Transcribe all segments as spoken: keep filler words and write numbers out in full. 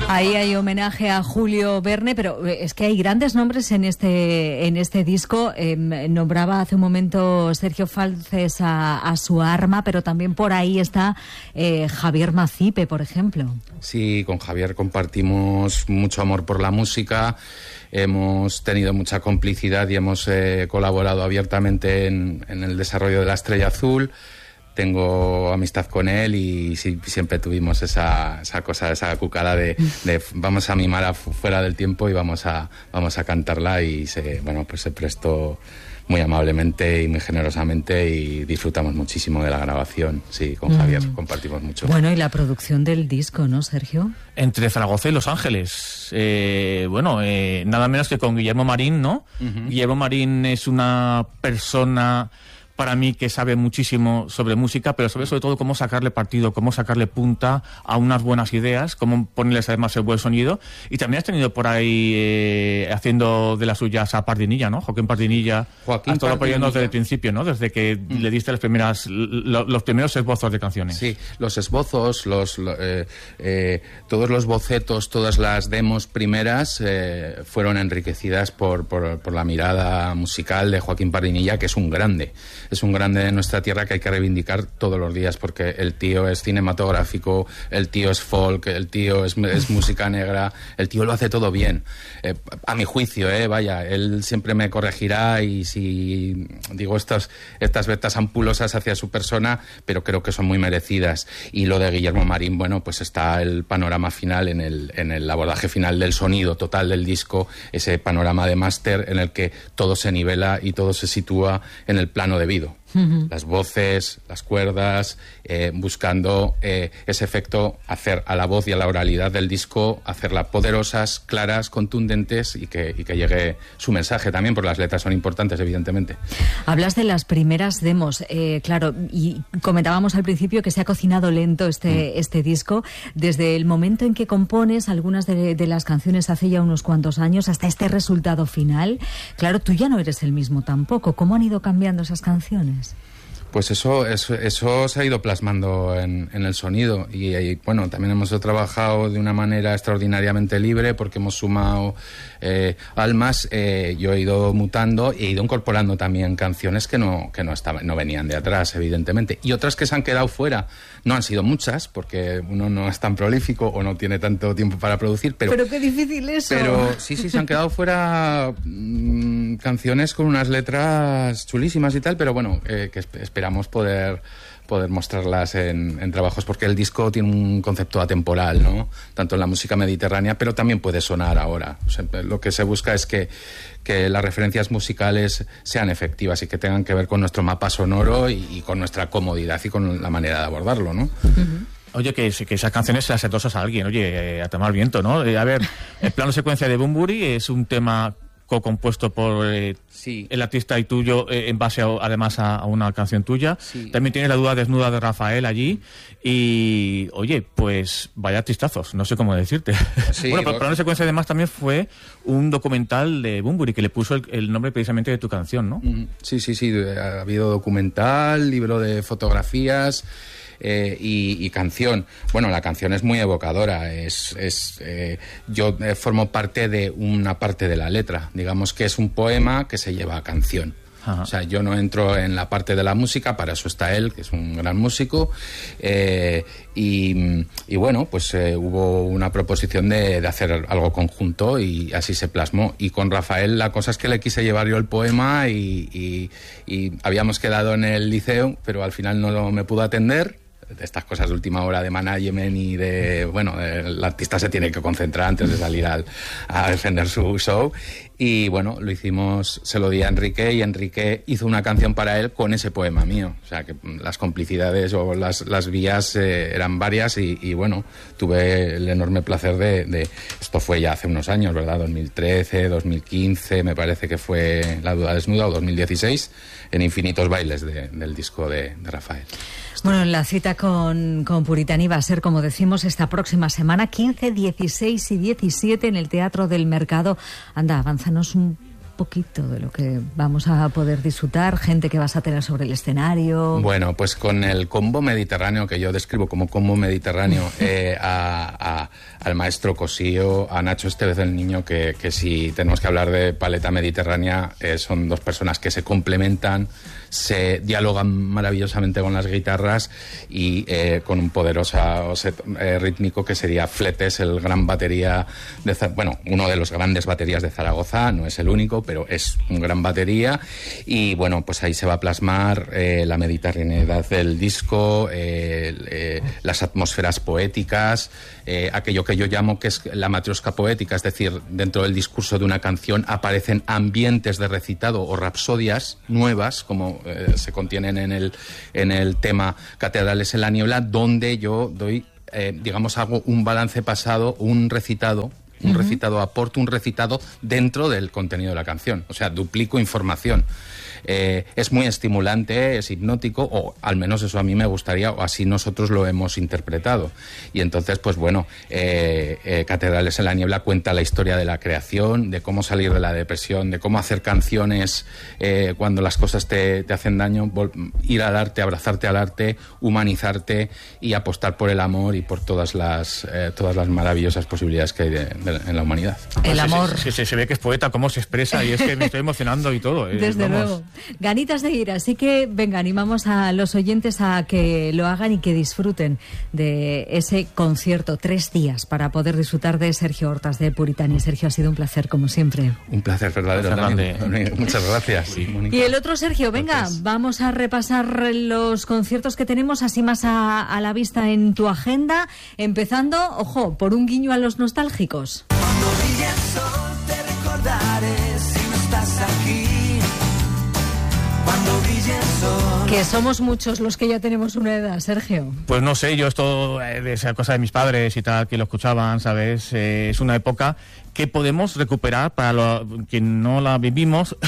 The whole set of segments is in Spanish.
Ahí hay homenaje a Julio Verne, pero es que hay grandes nombres en este en este disco. Eh, nombraba hace un momento Sergio Falces a, a su arma, pero también por ahí está eh, Javier Macipe, por ejemplo. Sí, con Javier compartimos mucho amor por la música, hemos tenido mucha complicidad y hemos eh, colaborado abiertamente en, en el desarrollo de La Estrella Azul. Tengo amistad con él y sí, siempre tuvimos esa, esa cosa, esa cucada de, de vamos a mimar a fuera del tiempo y vamos a, vamos a cantarla, y se, bueno, pues se prestó muy amablemente y muy generosamente y disfrutamos muchísimo de la grabación. Sí, con mm. Javier compartimos mucho. Bueno, y la producción del disco, ¿no, Sergio? Entre Zaragoza y Los Ángeles. Eh, bueno, eh, nada menos que con Guillermo Marín, ¿no? Uh-huh. Guillermo Marín es una persona, para mí, que sabe muchísimo sobre música, pero sabe sobre todo cómo sacarle partido, cómo sacarle punta a unas buenas ideas, cómo ponerles además el buen sonido. Y también has tenido por ahí eh, haciendo de las suyas a Pardinilla, ¿no? Joaquín Pardinilla. Joaquín has estado apoyando desde el principio, ¿no? Desde que mm. le diste las primeras, lo, los primeros esbozos de canciones. Sí, los esbozos, los, lo, eh, eh, todos los bocetos, todas las demos primeras eh, fueron enriquecidas por, por, por la mirada musical de Joaquín Pardinilla, que es un grande. Es un grande de nuestra tierra que hay que reivindicar todos los días, porque el tío es cinematográfico, el tío es folk, el tío es, es música negra, el tío lo hace todo bien. Eh, a mi juicio, eh, vaya, él siempre me corregirá y si digo estas, estas vetas ampulosas hacia su persona, pero creo que son muy merecidas. Y lo de Guillermo Marín, bueno, pues está el panorama final en el, en el abordaje final del sonido total del disco, ese panorama de máster en el que todo se nivela y todo se sitúa en el plano debido. Uh-huh. Las voces, las cuerdas, eh, buscando eh, ese efecto, hacer a la voz y a la oralidad del disco, hacerla poderosas, claras, contundentes y que, y que llegue su mensaje también, porque las letras son importantes, evidentemente. Hablas de las primeras demos, eh, claro, y comentábamos al principio que se ha cocinado lento este, mm. este disco, desde el momento en que compones algunas de, de las canciones hace ya unos cuantos años hasta este resultado final. Claro, tú ya no eres el mismo tampoco. ¿Cómo han ido cambiando esas canciones? Pues eso, eso, eso se ha ido plasmando en, en el sonido y, y bueno, también hemos trabajado de una manera extraordinariamente libre porque hemos sumado eh, almas, eh, yo he ido mutando e he ido incorporando también canciones que no, que no estaban, no venían de atrás, evidentemente, y otras que se han quedado fuera. No han sido muchas porque uno no es tan prolífico o no tiene tanto tiempo para producir, pero... Pero qué difícil eso. Pero sí, sí, se han quedado fuera mmm, canciones con unas letras chulísimas y tal, pero bueno, eh, que esperamos poder... poder mostrarlas en, en trabajos, porque el disco tiene un concepto atemporal, ¿no? Tanto en la música mediterránea, pero también puede sonar ahora. O sea, lo que se busca es que, que las referencias musicales sean efectivas y que tengan que ver con nuestro mapa sonoro y, y con nuestra comodidad y con la manera de abordarlo, ¿no? Uh-huh. Oye, que, que esas canciones se las endosas a alguien, oye, eh, a tomar viento, ¿no? Eh, a ver, el plano secuencia de Bunbury es un tema co-compuesto por eh, sí. el artista y tuyo, eh, en base a, además a, a una canción tuya. Sí. También tienes La duda desnuda de Rafael allí. Y, oye, pues vaya artistazos, no sé cómo decirte. Sí, bueno, pero Plano Secuencia además también fue un documental de Bunbury que le puso el, el nombre precisamente de tu canción, ¿no? Sí, sí, sí, ha habido documental, libro de fotografías... Eh, y, y canción. Bueno, la canción es muy evocadora. Es, es eh, yo eh, formo parte de una parte de la letra. Digamos que es un poema que se lleva a canción. Ajá. O sea, yo no entro en la parte de la música, para eso está él, que es un gran músico. Eh, y, y bueno, pues eh, hubo una proposición de, de hacer algo conjunto y así se plasmó. Y con Rafael la cosa es que le quise llevar yo el poema y, y, y habíamos quedado en el liceo, pero al final no me pudo atender. De estas cosas de última hora de management y de, bueno, el artista se tiene que concentrar antes de salir al, a defender su show. Y bueno, lo hicimos, se lo di a Enrique y Enrique hizo una canción para él con ese poema mío. O sea, que las complicidades o las, las vías eh, eran varias y, y bueno, tuve el enorme placer de, de... Esto fue ya hace unos años, ¿verdad? dos mil trece, dos mil quince, me parece que fue La duda desnuda, o dos mil dieciséis, en Infinitos bailes de, del disco de, de Rafael. Bueno, la cita con, con Puritani va a ser, como decimos, esta próxima semana, quince, dieciséis y diecisiete en el Teatro del Mercado. Anda, avánzanos un poquito de lo que vamos a poder disfrutar, gente que vas a tener sobre el escenario? Bueno, pues con el combo mediterráneo, que yo describo como combo mediterráneo, eh, a, a, al maestro Cosío, a Nacho Estevez el Niño, que, que si tenemos que hablar de paleta mediterránea, eh, son dos personas que se complementan, se dialogan maravillosamente con las guitarras y eh, con un poderoso set eh, rítmico que sería Fletes, el gran batería de, bueno, uno de los grandes baterías de Zaragoza, no es el único, pero es un gran batería. Y bueno, pues ahí se va a plasmar eh, la mediterraneidad del disco, eh, eh, las atmósferas poéticas, eh, aquello que yo llamo que es la matrioska poética, es decir, dentro del discurso de una canción aparecen ambientes de recitado o rapsodias nuevas, como eh, se contienen en el, en el tema Catedrales en la Niebla, donde yo doy, eh, digamos, hago un balance pasado, un recitado, un uh-huh. recitado, aporto un recitado dentro del contenido de la canción, o sea, duplico información. Eh, es muy estimulante, es hipnótico, o al menos eso a mí me gustaría, o así nosotros lo hemos interpretado. Y entonces, pues bueno, eh, eh, Catedrales en la Niebla cuenta la historia de la creación, de cómo salir de la depresión, de cómo hacer canciones eh, cuando las cosas te, te hacen daño, vol- ir al arte, abrazarte al arte, humanizarte y apostar por el amor y por todas las eh, todas las maravillosas posibilidades que hay de, de, en la humanidad. El amor. Se, se, se ve que es poeta, cómo se expresa, y es que me estoy emocionando y todo. Eh, Desde vamos. luego. Ganitas de ir, así que venga, animamos a los oyentes a que lo hagan y que disfruten de ese concierto, tres días para poder disfrutar de Sergio Hortas de Puritani. Sergio, ha sido un placer como siempre. Un placer verdadero, Dani. Muchas gracias. Sí. Y el otro Sergio, venga, Entonces... vamos a repasar los conciertos que tenemos así más a, a la vista en tu agenda, empezando, ojo, por un guiño a los nostálgicos. Cuando brille el sol te recordaré si no estás aquí. Cuando brille el sol. Que somos muchos los que ya tenemos una edad, Sergio. Pues no sé, yo esto eh, de esa cosa de mis padres y tal, que lo escuchaban, ¿sabes? Eh, es una época que podemos recuperar para lo, quien no la vivimos.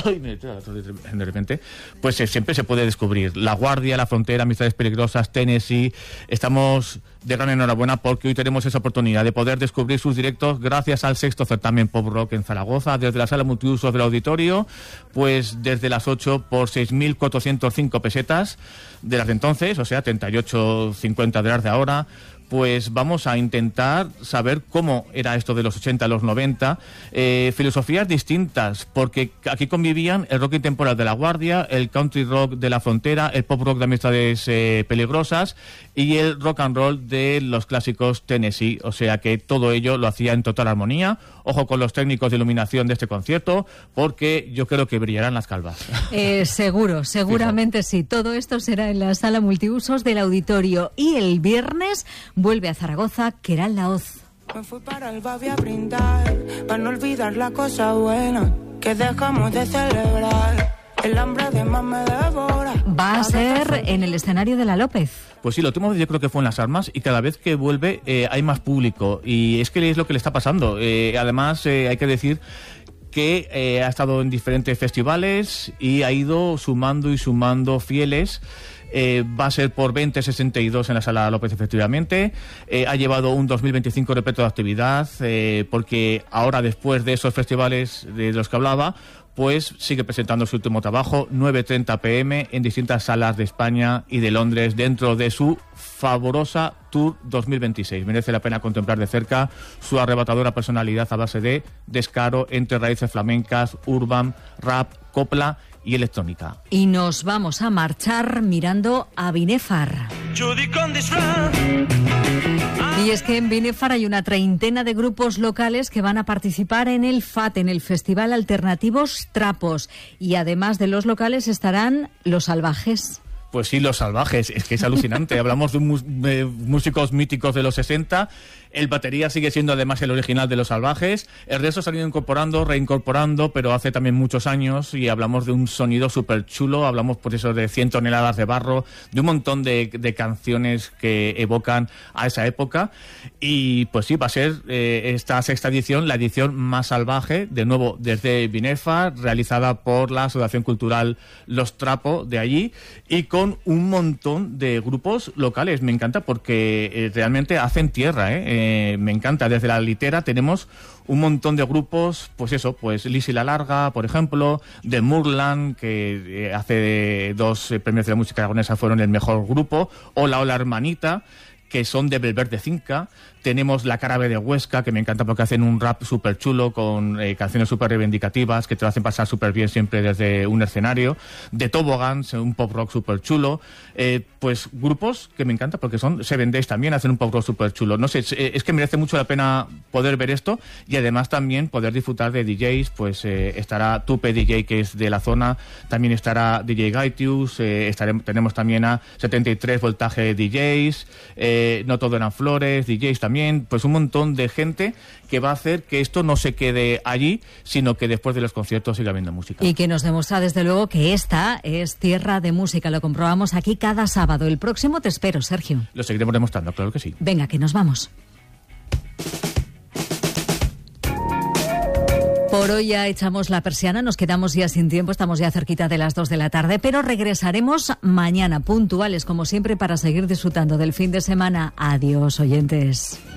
De repente, pues eh, siempre se puede descubrir. La Guardia, La Frontera, Amistades Peligrosas, Tennessee. Estamos de gran enhorabuena porque hoy tenemos esa oportunidad de poder descubrir sus directos gracias al sexto certamen Pop Rock en Zaragoza, desde la sala multiusos del auditorio, pues desde las ocho por seis mil cuatrocientos cinco pesetas de las de entonces, o sea, treinta y ocho cincuenta de las de ahora. Pues vamos a intentar saber cómo era esto de los ochenta a los noventa, eh, filosofías distintas, porque aquí convivían el rock intemporal de La Guardia, el country rock de La Frontera, el pop rock de Amistades eh, Peligrosas y el rock and roll de los clásicos Tennessee, o sea que todo ello lo hacía en total armonía. Ojo con los técnicos de iluminación de este concierto, porque yo creo que brillarán las calvas. Eh, seguro, seguramente sí. Todo esto será en la sala multiusos del auditorio. Y el viernes vuelve a Zaragoza Queralt Laoz. Me fui para el Babi a brindar, para no olvidar la cosa buena que dejamos de celebrar. El hambre de más me devora. Va a ser en el escenario de La López. Pues sí, lo último yo creo que fue en Las Armas y cada vez que vuelve eh, hay más público y es que es lo que le está pasando. Eh, además eh, hay que decir que eh, ha estado en diferentes festivales y ha ido sumando y sumando fieles. Eh, va a ser por veinte sesenta y dos en la Sala López, efectivamente. Eh, ha llevado un dos mil veinticinco repleto de actividad, eh, porque ahora, después de esos festivales de los que hablaba, pues sigue presentando su último trabajo, nueve treinta pm, en distintas salas de España y de Londres, dentro de su favorosa Tour dos mil veintiséis. Merece la pena contemplar de cerca su arrebatadora personalidad a base de descaro entre raíces flamencas, urban, rap, copla y electrónica. Y nos vamos a marchar mirando a Binefar. Y es que en Binefar hay una treintena de grupos locales que van a participar en el F A T, en el Festival Alternativos Trapos. Y además de los locales estarán Los Salvajes. Pues sí, Los Salvajes, es que es alucinante. Hablamos de, mus- de músicos míticos de los sesenta. El batería sigue siendo además el original de Los Salvajes. El resto se han ido incorporando, reincorporando, pero hace también muchos años, y hablamos de un sonido súper chulo. Hablamos por eso de cien toneladas de barro, de un montón de, de canciones que evocan a esa época. Y pues sí, va a ser eh, esta sexta edición la edición más salvaje, de nuevo desde Binefar, realizada por la Asociación Cultural Los Trapo de allí, y con un montón de grupos locales. Me encanta porque eh, realmente hacen tierra, ¿eh? me, me encanta. Desde la litera tenemos un montón de grupos, pues eso, pues Lizzy La Larga, por ejemplo, de Moorland, que eh, hace dos eh, premios de la música aragonesa fueron el mejor grupo, o La Ola Hermanita, que son de Belverde Cinca. Tenemos La Cara B de Huesca, que me encanta porque hacen un rap súper chulo con eh, canciones súper reivindicativas que te lo hacen pasar súper bien siempre desde un escenario. De Toboggans, un pop rock súper chulo. Eh, pues grupos que me encantan porque son Seven Days también, hacen un pop rock súper chulo. No sé, es, es que merece mucho la pena poder ver esto y además también poder disfrutar de D Js. Pues eh, estará Tupe D J, que es de la zona, también estará D J Gaitius, eh, estaremos, tenemos también a setenta y tres Voltaje D Js, eh, No Todo Eran Flores, D Js también. También, pues un montón de gente que va a hacer que esto no se quede allí, sino que después de los conciertos siga habiendo música. Y que nos demuestra desde luego que esta es tierra de música. Lo comprobamos aquí cada sábado. El próximo te espero, Sergio. Lo seguiremos demostrando, claro que sí. Venga, que nos vamos. Por hoy ya echamos la persiana, nos quedamos ya sin tiempo, estamos ya cerquita de las dos de la tarde, pero regresaremos mañana puntuales, como siempre, para seguir disfrutando del fin de semana. Adiós, oyentes.